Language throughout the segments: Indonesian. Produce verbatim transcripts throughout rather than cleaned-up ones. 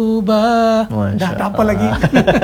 Ubah. Dah tak apa lagi.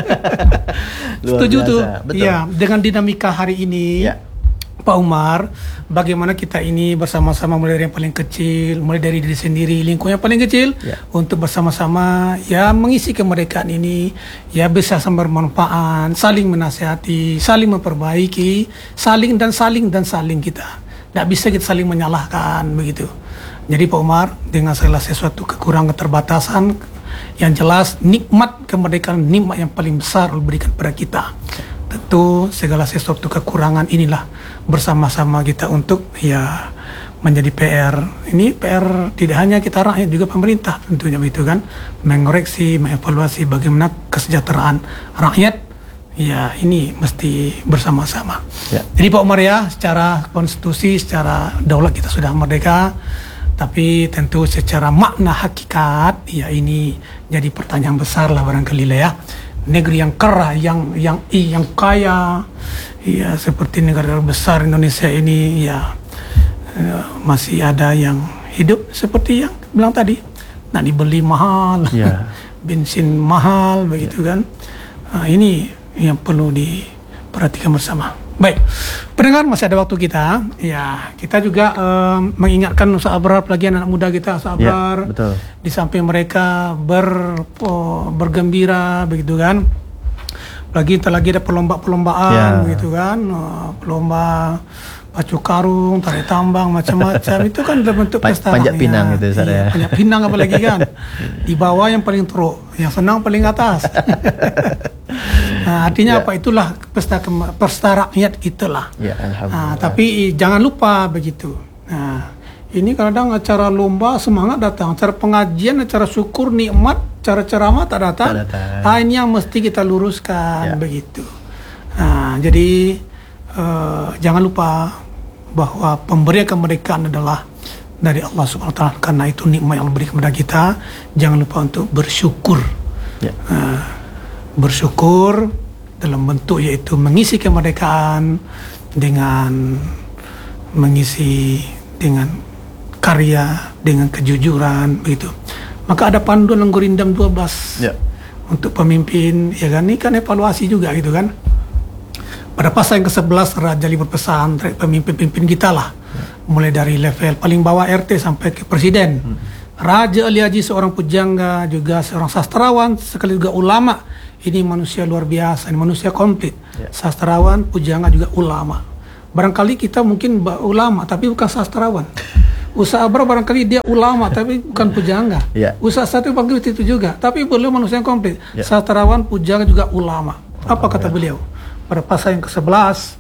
Setuju tuh. Ya, dengan dinamika hari ini, ya. Pak Umar, bagaimana kita ini bersama-sama mulai dari yang paling kecil, mulai dari diri sendiri, lingkungan yang paling kecil, ya. Untuk bersama-sama ya mengisi kemerdekaan ini, ya bisa bermanfaat, saling menasihati, saling memperbaiki, saling dan saling dan saling kita. Tidak bisa kita saling menyalahkan begitu. Jadi Pak Umar, dengan segala sesuatu kekurangan keterbatasan, yang jelas nikmat kemerdekaan, nikmat yang paling besar diberikan kepada kita. Tentu segala sesuatu kekurangan inilah bersama-sama kita untuk ya menjadi P R. Ini P R tidak hanya kita rakyat, juga pemerintah tentunya begitu kan, mengoreksi, mengevaluasi bagaimana kesejahteraan rakyat. Ya ini mesti bersama-sama. Ya. Jadi Pak Umar ya, secara konstitusi, secara daulat kita sudah merdeka, tapi tentu secara makna hakikat ya ini jadi pertanyaan besar lah barangkali lah ya. Negeri yang kaya, yang yang yang kaya, ya seperti negara besar Indonesia ini ya, ya masih ada yang hidup seperti yang bilang tadi, nah dibeli mahal, yeah. bensin mahal begitu yeah. kan. Nah, ini yang perlu diperhatikan bersama. Baik, pendengar, masih ada waktu kita. Ya, kita juga um, mengingatkan Ustaz Abrar, lagi anak muda kita, Ustaz Abrar. Ya, betul. Di samping mereka ber, oh, bergembira, begitu kan. Lagi kita lagi ada perlomba-perlombaan, ya. Begitu kan. Oh, pelomba pacu karung, tarik tambang, macam-macam. Itu kan dalam bentuk pesta. Panjat pinang ya. Itu, Ustaz. Iya, panjat pinang apalagi kan. Di bawah yang paling teruk, yang senang paling atas. Nah, artinya ya. Apa? Itulah pesta pesta rakyat itulah. Ya, nah, tapi jangan lupa begitu. Nah, ini kadang acara lomba semangat datang, acara pengajian, acara syukur nikmat, acara ceramah tak datang. Tak datang. Nah, ini yang mesti kita luruskan ya. Begitu. Nah, jadi uh, jangan lupa bahwa pemberian kemerdekaan adalah dari Allah Subhanahu Wa Taala, karena itu nikmat yang diberikan kepada kita. Jangan lupa untuk bersyukur. Ya. Uh, bersyukur dalam bentuk yaitu mengisi kemerdekaan dengan mengisi dengan karya, dengan kejujuran begitu. Maka ada panduan Lenggurindam dua belas ya. Untuk pemimpin, ya kan, ini kan evaluasi juga gitu kan. Pada pasal yang ke sebelas Raja Ali berpesan pemimpin-pemimpin kita lah, ya. Mulai dari level paling bawah R T sampai ke presiden. hmm. Raja Ali Haji seorang pujangga, juga seorang sastrawan, sekali juga ulama. Ini manusia luar biasa, ini manusia komplit. Yeah. Sastrawan, pujangga, juga ulama. Barangkali kita mungkin ulama, tapi bukan sastrawan. Ustaz Abrar barangkali dia ulama, tapi bukan pujangga. Yeah. Ustaz satu panggil itu juga, tapi belum manusia yang komplit. Yeah. Sastrawan, pujangga, juga ulama. Apa oh, kata yeah. beliau? Pada pasal yang ke sebelas,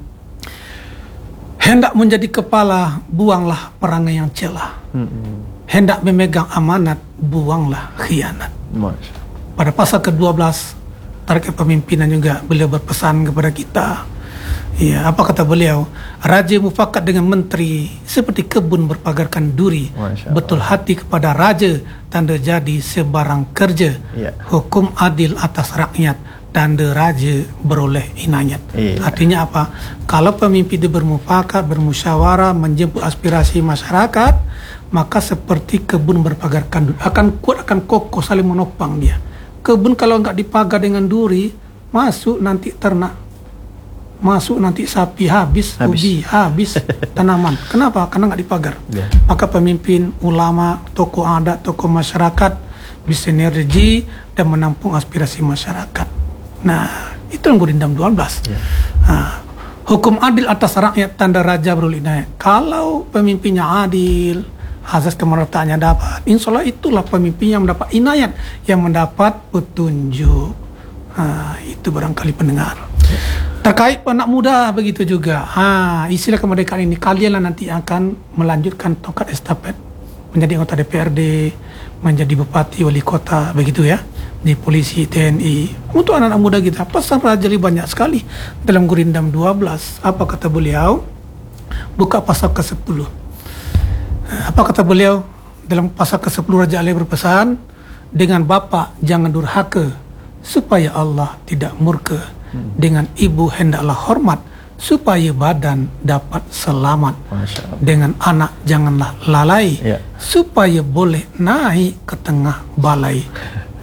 hendak menjadi kepala, buanglah perangai yang celah. Mm-hmm. Hendak memegang amanat, buanglah khianat. Masya. Pada pasal ke dua belas Tarik Kepemimpinan juga beliau berpesan kepada kita. Ya, apa kata beliau? Raja mufakat dengan menteri seperti kebun berpagarkan duri. Betul hati kepada raja, tanda jadi sebarang kerja. Ya. Hukum adil atas rakyat, tanda raja beroleh inayat. Ya. Artinya apa? Kalau pemimpin itu bermufakat, bermusyawarah, menjemput aspirasi masyarakat, maka seperti kebun berpagarkan duri, akan kuat, akan kokoh, saling menopang dia. Kebun kalau enggak dipagar dengan duri, masuk nanti ternak, masuk nanti sapi, habis, habis. ubi, habis tanaman. Kenapa? Karena enggak dipagar. Yeah. Maka pemimpin, ulama, tokoh adat, tokoh masyarakat bersinergi dan menampung aspirasi masyarakat. Nah, itu Lenggurindam dua belas. Yeah. Nah, hukum adil atas rakyat, tanda raja beroleh inayat. Kalau pemimpinnya adil, azas kemerataannya dapat, insya Allah itulah pemimpin yang mendapat inayat, yang mendapat petunjuk. Ha, itu barangkali pendengar. Terkait anak muda begitu juga. Ha, istilah kemerdekaan ini, kalianlah nanti akan melanjutkan tongkat estafet, menjadi anggota D P R D, menjadi bupati, wali kota, begitu ya, di polisi, T N I. Untuk anak-anak muda kita, pesan Raja Ali banyak sekali dalam Gurindam dua belas. Apa kata beliau? Buka pasal ke sepuluh. Apa kata beliau dalam pasal ke sepuluh? Raja Ali berpesan, dengan bapa jangan durhaka supaya Allah tidak murka, hmm. dengan ibu hendaklah hormat supaya badan dapat selamat, dengan anak janganlah lalai, ya. supaya boleh naik ke tengah balai,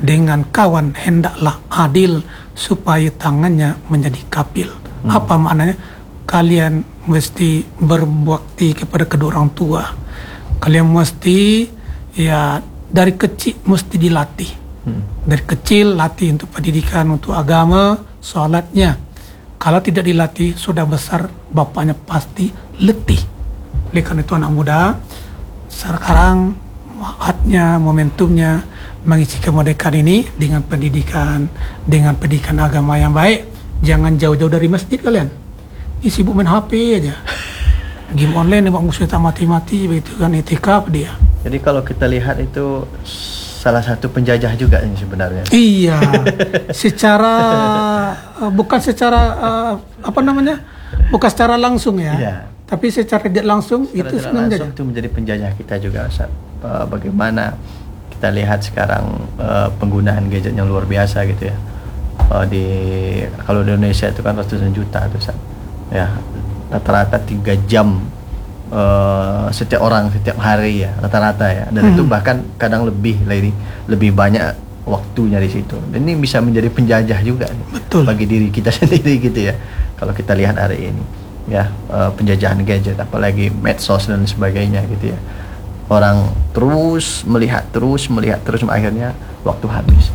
dengan kawan hendaklah adil supaya tangannya menjadi kapil. Hmm. Apa maknanya? Kalian mesti berbakti kepada kedua orang tua. Kalian mesti ya dari kecil mesti dilatih. Hmm. Dari kecil latih untuk pendidikan, untuk agama, sholatnya. Kalau tidak dilatih, sudah besar bapaknya pasti letih. Oleh karena itu anak muda, sekarang saatnya, momentumnya mengisi kemerdekaan ini dengan pendidikan, dengan pendidikan agama yang baik. Jangan jauh-jauh dari masjid kalian. Ini sibuk main H P aja. Game online, nembak musuh tak mati-mati, begitu kan, itikaf dia. Jadi kalau kita lihat itu salah satu penjajah juga ini sebenarnya. Iya, secara uh, bukan secara uh, apa namanya, bukan secara langsung ya, iya. Tapi secara tidak langsung secara itu tidak langsung itu menjadi penjajah kita juga. Uh, bagaimana kita lihat sekarang uh, penggunaan gadget yang luar biasa gitu ya. Uh, di kalau di Indonesia itu kan ratusan juta tuh, ya rata-rata tiga jam. Uh, setiap orang setiap hari ya rata-rata ya, dan hmm. itu bahkan kadang lebih lebih lebih banyak waktunya di situ. Dan ini bisa menjadi penjajah juga nih, betul, bagi diri kita sendiri gitu ya. Kalau kita lihat hari ini ya, uh, penjajahan gadget, apalagi medsos dan sebagainya gitu ya. Orang terus melihat terus melihat terus akhirnya waktu habis.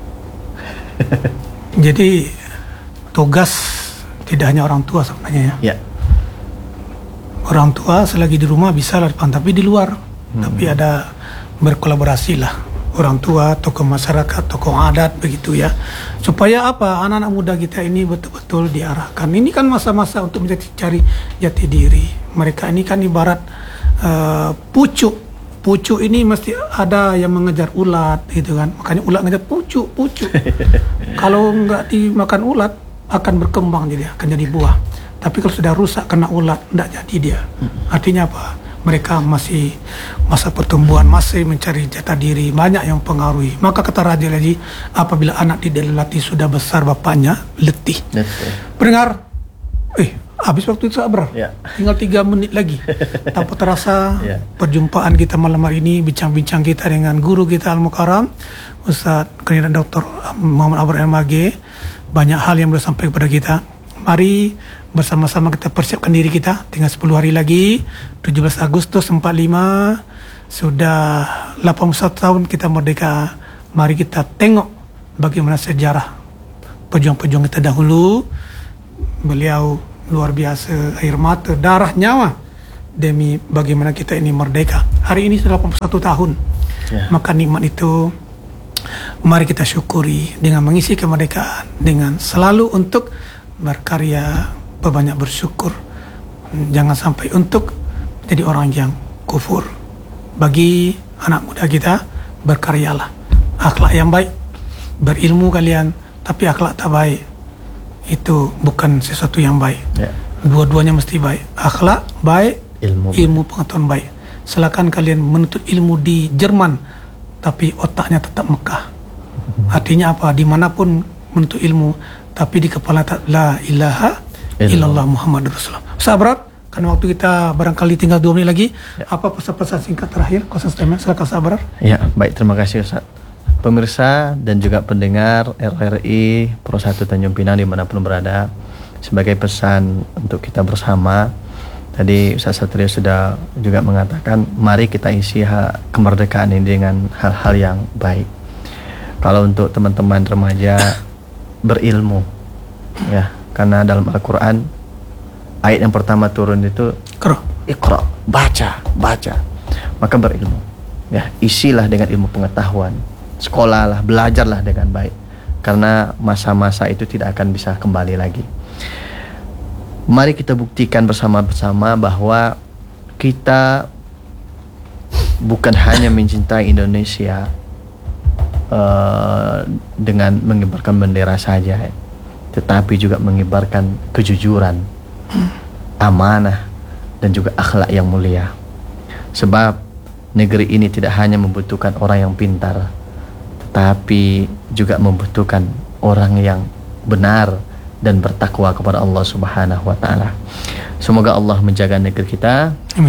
Jadi tugas tidak hanya orang tua sebenarnya ya. Ya. Orang tua selagi di rumah bisa lah, tapi di luar. Hmm. Tapi ada berkolaborasi lah. Orang tua, tokoh masyarakat, tokoh adat, begitu ya. Supaya apa? Anak-anak muda kita ini betul-betul diarahkan. Ini kan masa-masa untuk menjadi cari jati diri. Mereka ini kan ibarat uh, pucuk. Pucuk ini mesti ada yang mengejar ulat, gitu kan. Makanya ulat ngejar pucuk, pucuk. Kalau nggak dimakan ulat, akan berkembang jadi, akan jadi buah. Tapi kalau sudah rusak kena ulat, tidak jadi dia. Artinya apa? Mereka masih masa pertumbuhan, masih mencari jati diri, banyak yang pengaruhi. Maka kata Raja lagi, apabila anak tidak dilatih sudah besar bapaknya letih. Letih. Pendengar, eh habis waktu itu Abrar, ya. Tinggal tiga menit lagi. Tanpa terasa ya. Perjumpaan kita malam hari ini, bincang-bincang kita dengan guru kita Al-Mukarram, Ustaz Kandidat Doktor Muhammad Abrar M A G. Banyak hal yang boleh sampai kepada kita. Mari bersama-sama kita persiapkan diri kita. Tinggal sepuluh hari lagi, tujuh belas Agustus empat puluh lima, sudah delapan puluh satu tahun kita merdeka. Mari kita tengok bagaimana sejarah pejuang-pejuang kita dahulu. Beliau luar biasa, air mata, darah, nyawa demi bagaimana kita ini merdeka. Hari ini sudah delapan puluh satu tahun ya. Maka nikmat itu mari kita syukuri dengan mengisi kemerdekaan, dengan selalu untuk berkarya, berbanyak bersyukur. Jangan sampai untuk jadi orang yang kufur. Bagi anak muda kita, berkaryalah. Akhlak yang baik, berilmu kalian, tapi akhlak tak baik, itu bukan sesuatu yang baik. Ya. Dua-duanya mesti baik. Akhlak baik, ilmu, ilmu pengetahuan baik. Silakan kalian menuntut ilmu di Jerman, tapi otaknya tetap Mekah. Artinya apa? Dimanapun menuntut ilmu, tapi di kepala tak la ilaha illallah Muhammadur Rasulullah. Sahabat, karena waktu kita barangkali tinggal dua menit lagi, ya. Apa pesan-pesan singkat terakhir? Kosan Stemen, silakan sahabat. Ya, baik, terima kasih Ustaz. Pemirsa dan juga pendengar R R I Pro satu Tanjung Pinang dimanapun berada, sebagai pesan untuk kita bersama, tadi Ustaz Satrio sudah juga mengatakan, mari kita isi ha- kemerdekaan ini dengan hal-hal yang baik. Kalau untuk teman-teman remaja, berilmu ya, karena dalam Al-Quran ayat yang pertama turun itu Iqra, Iqra, baca, baca, maka berilmu ya, isilah dengan ilmu pengetahuan, sekolahlah, belajarlah dengan baik, karena masa-masa itu tidak akan bisa kembali lagi. Mari kita buktikan bersama-sama bahwa kita bukan hanya mencintai Indonesia Uh, dengan mengibarkan bendera saja, tetapi juga mengibarkan kejujuran, amanah, dan juga akhlak yang mulia. Sebab negeri ini tidak hanya membutuhkan orang yang pintar, tetapi juga membutuhkan orang yang benar dan bertakwa kepada Allah Subhanahu wa taala. Semoga Allah menjaga negeri kita. Amin.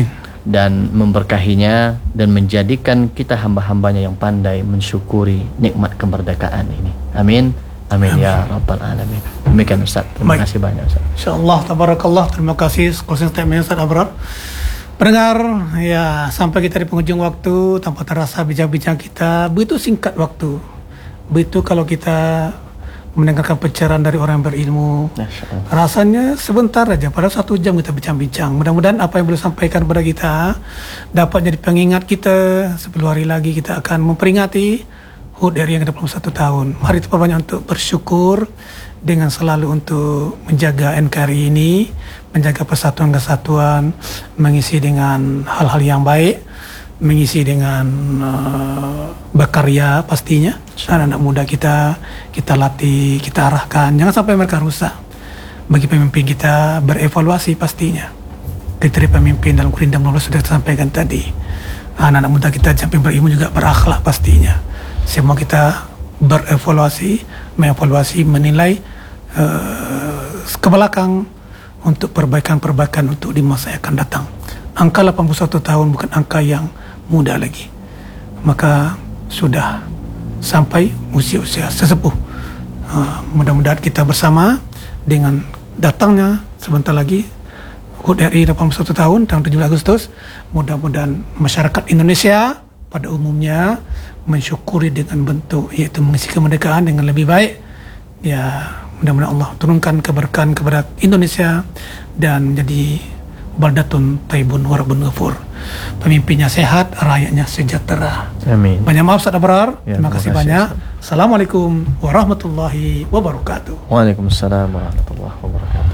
dan memberkahinya dan menjadikan kita hamba-hambanya yang pandai mensyukuri nikmat kemerdekaan ini. Amin. Amin, Amin. Ya Rabbal Alamin. Demikian Ustaz. Terima Baik. kasih banyak Ustaz. InsyaAllah, tabarakallah. Terima kasih closing statement Ustaz Abrar. Pendengar, ya sampai kita di penghujung waktu, tanpa terasa bincang-bincang kita begitu singkat waktu. Begitu kalau kita mendengarkan pencerahan dari orang yang berilmu, rasanya sebentar aja, padahal satu jam kita bincang-bincang. Mudah-mudahan apa yang boleh sampaikan kepada kita dapat jadi pengingat kita. Sepuluh hari lagi kita akan memperingati H U D R I yang ke dua puluh satu tahun. Mari kita perbanyak untuk bersyukur dengan selalu untuk menjaga N K R I ini, menjaga persatuan-kesatuan, mengisi dengan hal-hal yang baik, mengisi dengan uh, berkarya pastinya. Anak-anak muda kita, kita latih, kita arahkan. Jangan sampai mereka rusak. Bagi pemimpin kita berevaluasi pastinya. Kriteria pemimpin dalam Kurinda Mula sudah disampaikan tadi. Anak-anak muda kita sampai berilmu juga berakhlak pastinya. Semua kita berevaluasi, mengevaluasi, menilai uh, ke belakang untuk perbaikan-perbaikan untuk di masa yang akan datang. Angka delapan puluh satu tahun bukan angka yang muda lagi. Maka sudah sampai usia-usia sesepuh. Uh, mudah-mudahan kita bersama dengan datangnya sebentar lagi H U D R I delapan puluh satu tahun tanggal tujuh belas Agustus. Mudah-mudahan masyarakat Indonesia pada umumnya mensyukuri dengan bentuk yaitu mengisi kemerdekaan dengan lebih baik. Ya, mudah-mudahan Allah turunkan keberkahan kepada Indonesia dan menjadi baldatun taibun warabun ghafur. Pemimpinnya sehat, rakyatnya sejahtera. Amin. Banyak maaf Ustaz Abrar. Ya, terima kasih banyak. Assalamualaikum warahmatullahi wabarakatuh. Waalaikumsalam warahmatullahi wabarakatuh.